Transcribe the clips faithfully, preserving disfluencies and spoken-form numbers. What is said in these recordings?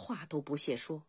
话都不屑说。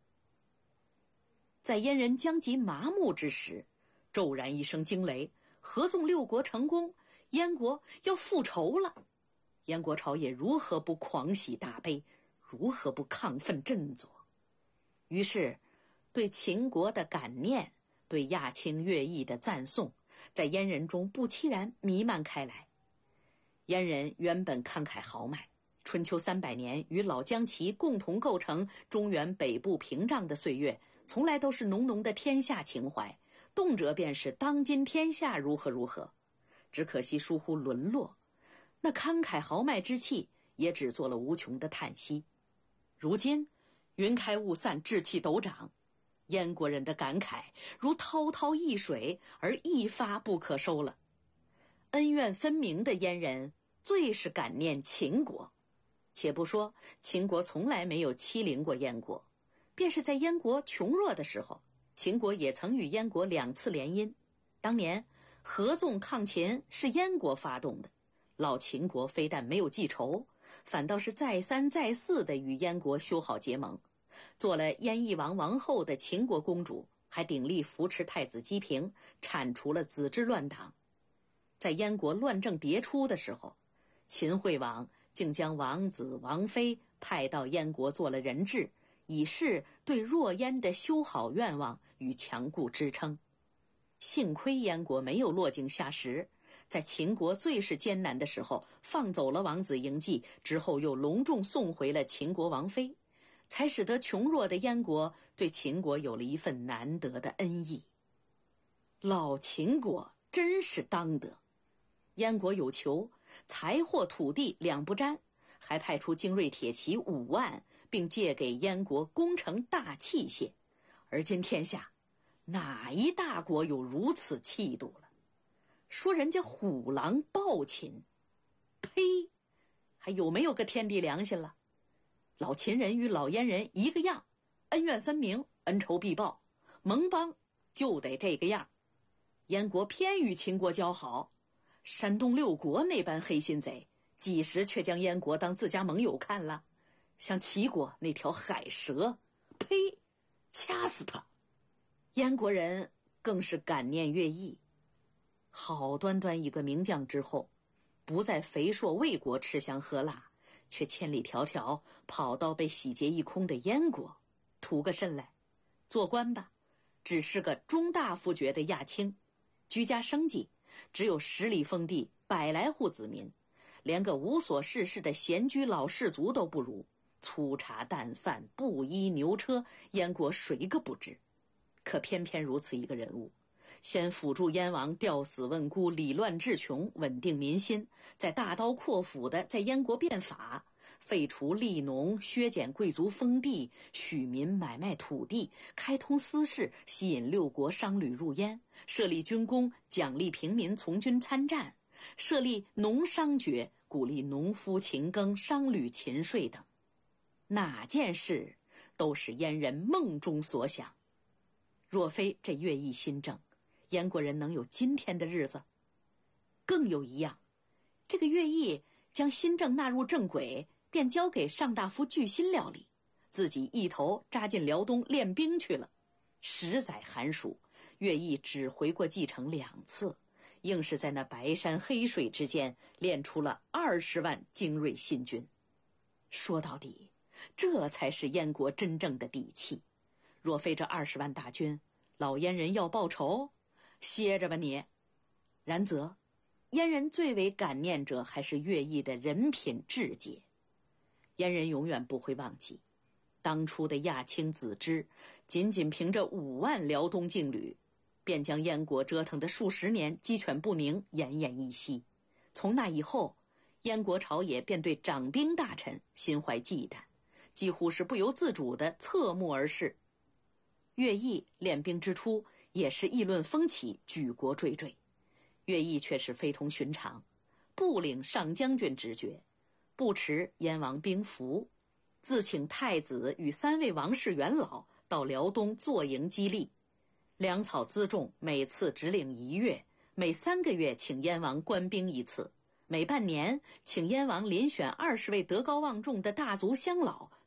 在燕人将及麻木之时，骤然一声惊雷，合纵六国成功，燕国要复仇了。燕国朝野如何不狂喜大悲，如何不亢奋振作？于是对秦国的感念，对亚卿乐毅的赞颂，在燕人中不期然弥漫开来。燕人原本慷慨豪迈，春秋三百年与老姜齐共同构成中原北部屏障的岁月，从来都是浓浓的天下情怀，动辄便是当今天下如何如何。只可惜疏忽沦落，那慷慨豪迈之气也只做了无穷的叹息。如今云开雾散，志气陡长，燕国人的感慨如滔滔易水，而一发不可收了。恩怨分明的燕人最是感念秦国。且不说秦国从来没有欺凌过燕国，便是在燕国穷弱的时候，秦国也曾与燕国两次联姻。当年合纵抗秦是燕国发动的，老秦国非但没有记仇，反倒是再三再四地与燕国修好结盟。做了燕翼王王后的秦国公主，还鼎力扶持太子姬平，铲除了子之乱党。在燕国乱政迭出的时候，秦惠王竟将王子王妃派到燕国做了人质，以示对弱燕的修好愿望与强固支撑。幸亏燕国没有落井下石，在秦国最是艰难的时候放走了王子嬴稷，之后又隆重送回了秦国王妃，才使得穷弱的燕国对秦国有了一份难得的恩义。老秦国真是当得，燕国有求，财货土地两不沾，还派出精锐铁骑五万，并借给燕国攻城大器械。而今天下哪一大国有如此气度了？说人家虎狼暴秦，呸！还有没有个天地良心了？老秦人与老燕人一个样，恩怨分明，恩仇必报，盟邦就得这个样。燕国偏与秦国交好，山东六国那般黑心贼，几时却将燕国当自家盟友看了？像齐国那条海蛇，呸！掐死他！燕国人更是感念乐毅，好端端一个名将之后，不在肥硕魏国吃香喝辣，却千里迢迢跑到被洗劫一空的燕国，图个甚来？做官吧，只是个中大夫爵的亚卿，居家生计只有十里封地，百来户子民，连个无所事事的闲居老士族都不如。粗茶淡饭，布衣牛车，燕国谁个不知？可偏偏如此一个人物，先辅助燕王吊死问孤，理乱治穷，稳定民心，再大刀阔斧的在燕国变法，废除吏农，削减贵族封地，许民买卖土地，开通私市，吸引六国商旅入燕，设立军功，奖励平民从军参战，设立农商爵，鼓励农夫勤耕，商旅勤税等。哪件事都是燕人梦中所想。若非这乐毅新政，燕国人能有今天的日子？更有一样，这个乐毅将新政纳入正轨，便交给上大夫巨辛料理，自己一头扎进辽东练兵去了。十载寒暑，乐毅只回过蓟城两次，硬是在那白山黑水之间练出了二十万精锐新军。说到底，这才是燕国真正的底气。若非这二十万大军，老燕人要报仇，歇着吧你。然则燕人最为感念者还是乐毅的人品志节。燕人永远不会忘记当初的亚卿子之，仅仅凭着五万辽东劲旅，便将燕国折腾的数十年鸡犬不宁，奄奄一息。从那以后，燕国朝野便对掌兵大臣心怀忌惮，几乎是不由自主地侧目而视。乐毅练兵之初也是议论风起，举国惴惴。乐毅却是非同寻常，不领上将军职爵，不持燕王兵符，自请太子与三位王室元老到辽东坐营激励，粮草辎重每次只领一月，每三个月请燕王官兵一次，每半年请燕王遴选二十位德高望重的大族乡老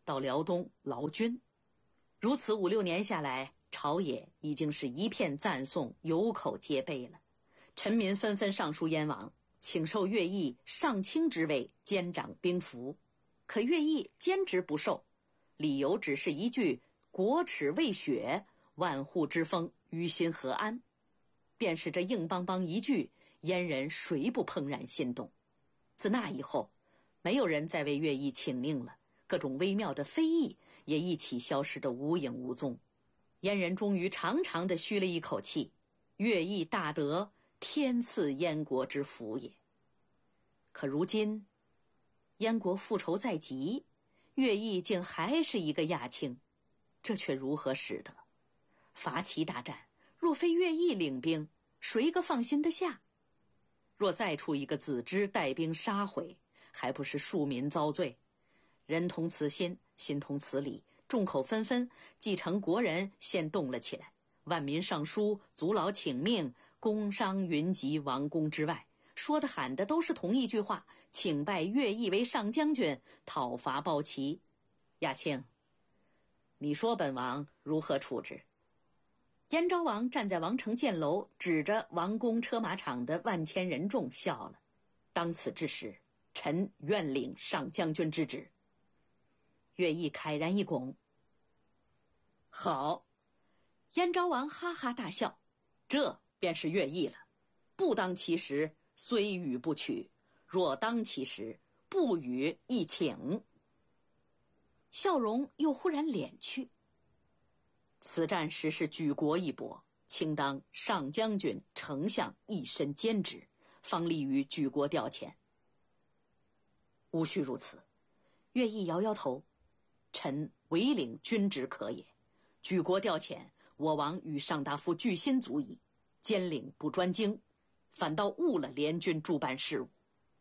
到辽东劳军。如此五六年下来，朝野已经是一片赞颂，有口皆碑了。臣民纷纷上书燕王，请授乐毅上卿之位，监掌兵符。可乐毅坚持不受，理由只是一句国耻未雪，万户之风，于心何安。便是这硬邦邦一句，燕人谁不怦然心动。自那以后，没有人再为乐毅请命了，各种微妙的非议也一起消失得无影无踪。燕人终于长长地吁了一口气，乐毅大德，天赐燕国之福也。可如今燕国复仇在即，乐毅竟还是一个亚卿，这却如何使得？伐齐大战若非乐毅领兵，谁个放心得下？若再出一个子之带兵杀毁，还不是庶民遭罪？人同此心，心同此理，众口纷纷，继承国人先动了起来，万民上书，族老请命，工商云集王宫之外，说的喊的都是同一句话，请拜乐毅为上将军，讨伐包齐。亚卿，你说本王如何处置？燕昭王站在王城箭楼，指着王宫车马场的万千人众笑了。当此之时，臣愿领上将军之职。乐毅慨然一拱。好！燕昭王哈哈大笑，这便是乐毅了。不当其时，虽与不取；若当其时，不与亦请。笑容又忽然敛去。此战实是举国一搏，卿当上将军、丞相一身兼职，方利于举国调遣。无需如此。乐毅摇摇头，臣唯领军职可也。举国调遣，我王与上大夫俱心足矣。兼领不专精，反倒误了联军诸般事务。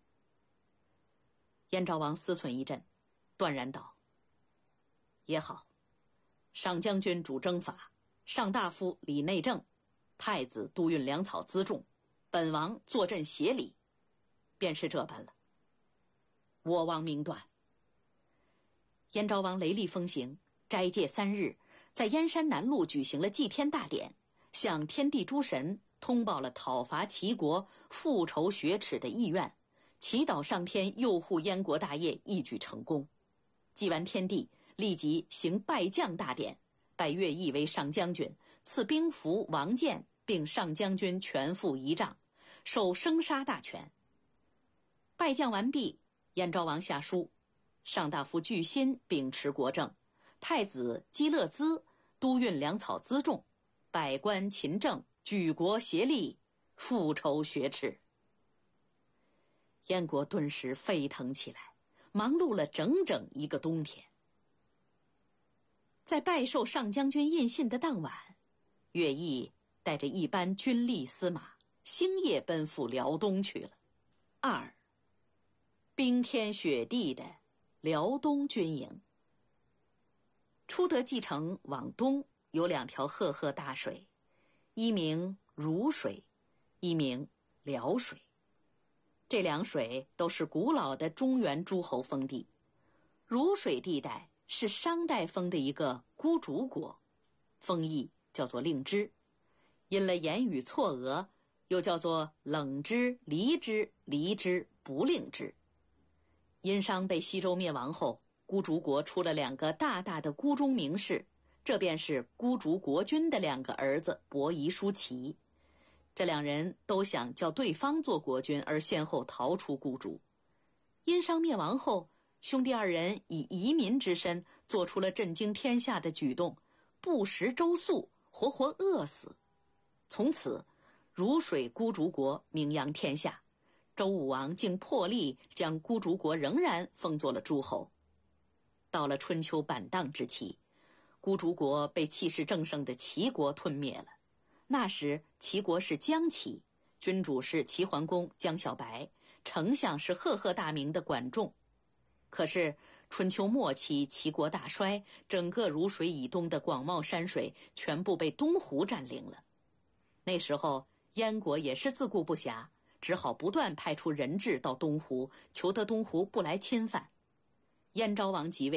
燕昭王思忖一阵，断然道：也好，上将军主征伐，上大夫理内政，太子督运粮草辎重，本王坐镇协理，便是这般了。我王明断。燕昭王雷厉风行，斋戒三日，在燕山南路举行了祭天大典，向天地诸神通报了讨伐齐国、复仇雪耻的意愿，祈祷上天佑护燕国大业一举成功。祭完天地，立即行拜将大典，拜乐毅为上将军，赐兵符、王剑，并上将军全副仪仗，受生杀大权。拜将完毕，燕昭王下书，上大夫俱心秉持国政，太子基勒兹督运粮草辎重，百官勤政，举国协力，复仇雪耻。燕国顿时沸腾起来，忙碌了整整一个冬天。在拜受上将军印信的当晚，乐毅带着一班军力司马，星夜奔赴辽东去了。二，冰天雪地的辽东军营。出得蓟城往东有两条赫赫大水，一名汝水，一名辽水。这两水都是古老的中原诸侯封地。汝水地带是商代封的一个孤竹国，封邑叫做令支，因了言语错讹，又叫做冷支、离支、离支、不令支。殷商被西周灭亡后，孤竹国出了两个大大的孤中名士，这便是孤竹国君的两个儿子伯夷、叔齐。这两人都想叫对方做国君，而先后逃出孤竹。殷商灭亡后，兄弟二人以移民之身做出了震惊天下的举动，不食周粟，活活饿死。从此汝水孤竹国名扬天下，周武王竟破例将孤竹国仍然封作了诸侯。到了春秋板荡之期，孤竹国被气势正盛的齐国吞灭了。那时齐国是姜齐，君主是齐桓公姜小白，丞相是赫赫大名的管仲。可是春秋末期齐国大衰，整个汝水以东的广袤山水全部被东胡占领了。那时候燕国也是自顾不暇，只好不断派出人质到东胡，求得东胡不来侵犯。燕昭王即位，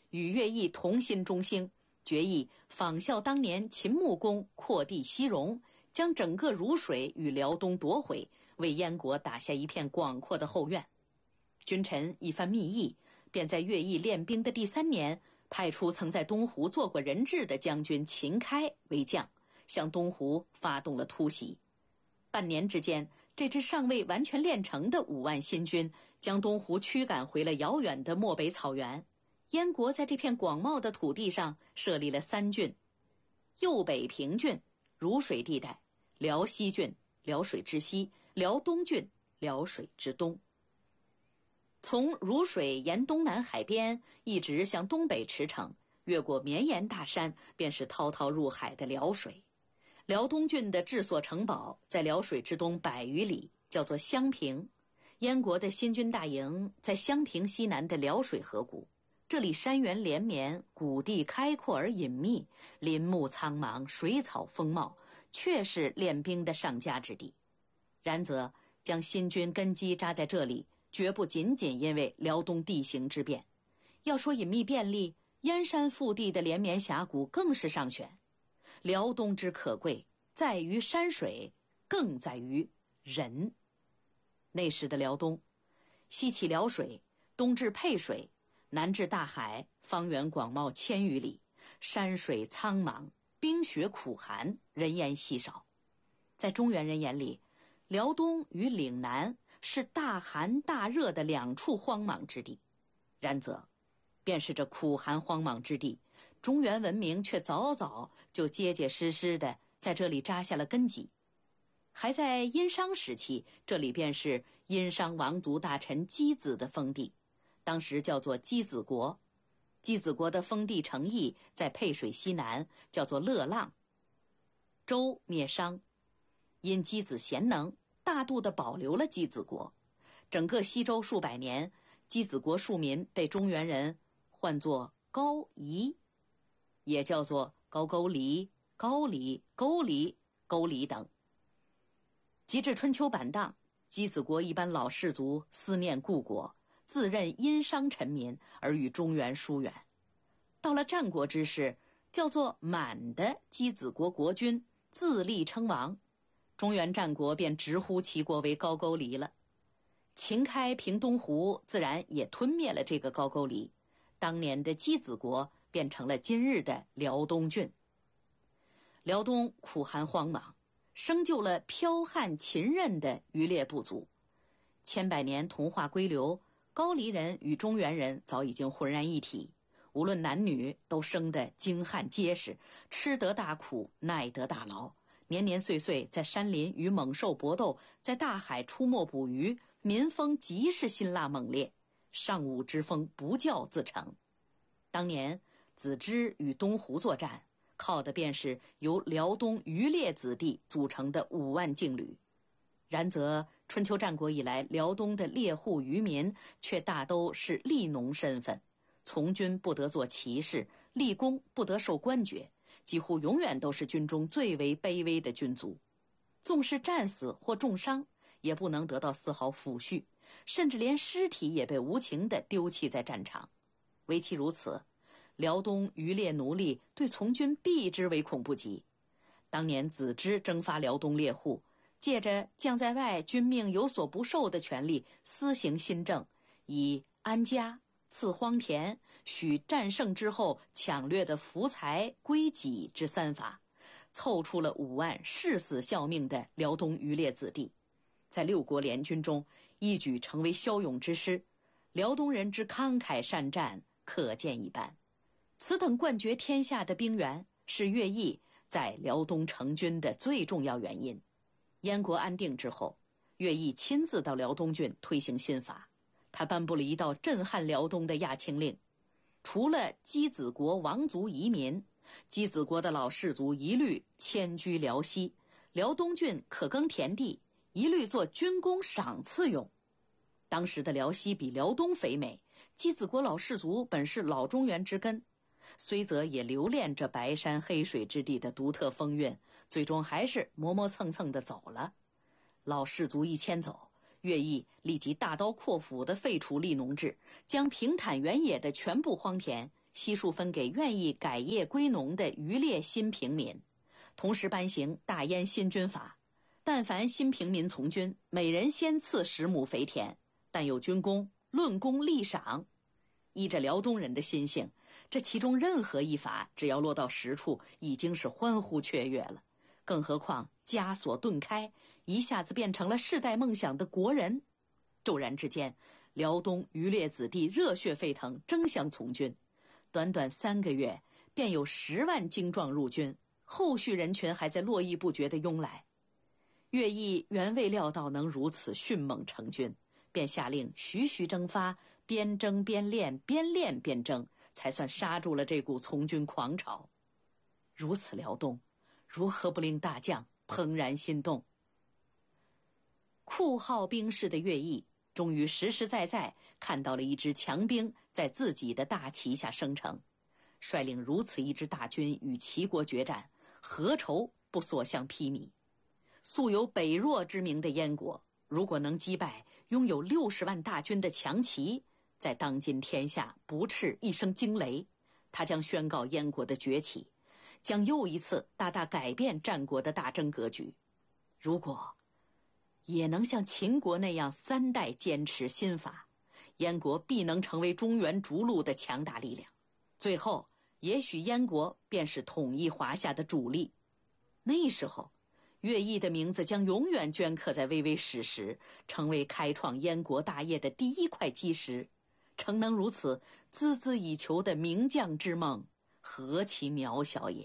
与乐毅同心中兴，决意仿效当年秦穆公扩地西戎，将整个汝水与辽东夺回，为燕国打下一片广阔的后院。君臣一番密议，便在乐毅练兵的第三年，派出曾在东湖做过人质的将军秦开为将，向东湖发动了突袭。半年之间，这支尚未完全练成的五万新军，将东湖驱赶回了遥远的漠北草原。燕国在这片广袤的土地上设立了三郡：右北平郡，汝水地带；辽西郡，辽水之西；辽东郡，辽水之东。从汝水沿东南海边一直向东北驰骋，越过绵延大山，便是滔滔入海的辽水。辽东郡的治所城堡在辽水之东百余里，叫做襄平。燕国的新军大营在襄平西南的辽水河谷，这里山原连绵，谷地开阔而隐秘，林木苍茫，水草丰茂，确是练兵的上佳之地。然则将新军根基扎在这里，绝不仅仅因为辽东地形之变。要说隐秘便利，燕山腹地的连绵峡谷更是上选。辽东之可贵，在于山水，更在于人。那时的辽东，西起辽水，东至沛水，南至大海，方圆广袤千余里，山水苍茫，冰雪苦寒，人烟稀少。在中原人眼里，辽东与岭南是大寒大热的两处荒莽之地。然则便是这苦寒荒莽之地，中原文明却早早就结结实实的在这里扎下了根基。还在殷商时期，这里便是殷商王族大臣箕子的封地，当时叫做箕子国。箕子国的封地城邑在沛水西南，叫做乐浪。周灭商，因箕子贤能，大度地保留了箕子国。整个西周数百年，箕子国庶民被中原人唤作高夷，也叫做高句丽、高丽、勾离、勾离等。及至春秋板荡，箕子国一般老士族思念故国，自认殷商臣民，而与中原疏远。到了战国之时，叫做满的箕子国国君自立称王，中原战国便直呼其国为高句丽了。秦开平东湖，自然也吞灭了这个高句丽，当年的箕子国变成了今日的辽东郡。辽东苦寒荒莽，生就了剽悍秦仞的渔猎部族。千百年同化归流，高丽人与中原人早已经浑然一体，无论男女都生得精悍结实，吃得大苦，耐得大劳，年年岁岁在山林与猛兽搏斗，在大海出没捕鱼，民风极是辛辣猛烈，尚武之风不教自成。当年子之与东湖作战，靠的便是由辽东渔猎子弟组成的五万劲旅。然则春秋战国以来，辽东的猎户渔民却大都是吏农身份，从军不得做骑士，立功不得受官爵，几乎永远都是军中最为卑微的军卒。纵是战死或重伤，也不能得到丝毫抚恤，甚至连尸体也被无情地丢弃在战场。唯其如此，辽东渔猎奴隶对从军避之唯恐不及。当年子之征发辽东猎户，借着将在外军命有所不受的权利，施行新政，以安家、赐荒田、许战胜之后抢掠的福财归己之三法，凑出了五万誓死效命的辽东渔猎子弟，在六国联军中一举成为骁勇之师。辽东人之慷慨善战，可见一斑。此等冠绝天下的兵源，是乐毅在辽东成军的最重要原因。燕国安定之后，乐毅亲自到辽东郡推行新法，他颁布了一道震撼辽东的亚清令，除了箕子国王族移民，箕子国的老士族一律迁居辽西，辽东郡可耕田地，一律做军功赏赐用。当时的辽西比辽东肥美，箕子国老士族本是老中原之根，虽则也留恋着白山黑水之地的独特风韵，最终还是磨磨蹭蹭地走了。老士族一迁走，乐毅立即大刀阔斧地废除吏农制，将平坦原野的全部荒田悉数分给愿意改业归农的渔猎新平民，同时颁行大燕新军法，但凡新平民从军，每人先赐十亩肥田，但有军功，论功立赏。依着辽东人的心性，这其中任何一法只要落到实处，已经是欢呼雀跃了，更何况枷锁顿开，一下子变成了世代梦想的国人。骤然之间，辽东渔猎子弟热血沸腾，争相从军，短短三个月便有十万精壮入军，后续人群还在络绎不绝地拥来。乐毅原未料到能如此迅猛成军，便下令徐徐征发，边征边练，边练边征，才算刹住了这股从军狂潮。如此辽东，如何不令大将怦然心动？酷号兵士的乐毅终于实实在在看到了一支强兵在自己的大旗下生成，率领如此一支大军与齐国决战，何愁不所向披靡？素有北弱之名的燕国，如果能击败拥有六十万大军的强齐，在当今天下不啻一声惊雷，他将宣告燕国的崛起，将又一次大大改变战国的大争格局。如果也能像秦国那样三代坚持新法，燕国必能成为中原逐鹿的强大力量，最后也许燕国便是统一华夏的主力。那时候乐毅的名字将永远镌刻在巍巍史实，成为开创燕国大业的第一块基石。诚能如此，孜孜以求的名将之梦何其渺小也。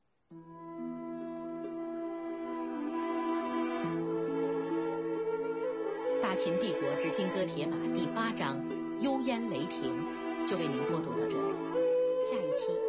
大秦帝国之金戈铁马第八章幽燕雷霆就为您播读到这里，下一期